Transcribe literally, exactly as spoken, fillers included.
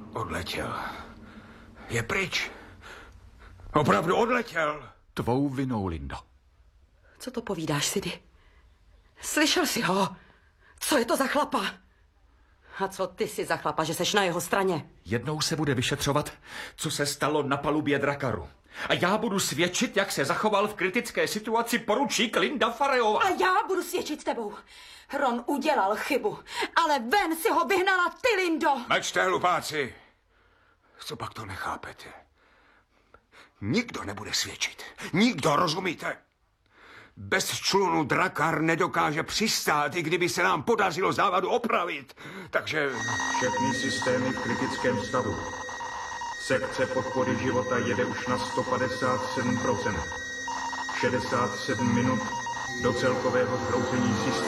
Odletěl. Je pryč. Opravdu odletěl. Tvou vinou, Lindo. Co to povídáš, Sidy? Slyšel jsi ho? Co je to za chlapa? A co ty jsi za chlapa, že seš na jeho straně? Jednou se bude vyšetřovat, co se stalo na palubě Drakaru. A já budu svědčit, jak se zachoval v kritické situaci poručík Linda Fareyová. A já budu svědčit s tebou. Ron udělal chybu, ale ven si ho vyhnala ty, Lindo. Mlčte, hlupáci. Co pak to nechápete? Nikdo nebude svědčit. Nikdo, rozumíte? Bez člunu Drakar nedokáže přistát, i kdyby se nám podařilo závadu opravit. Takže... Všechny systémy v kritickém stavu. Sekce podpory života jede už na sto padesát sedm procent. šedesát sedm minut do celkového zhroucení systému.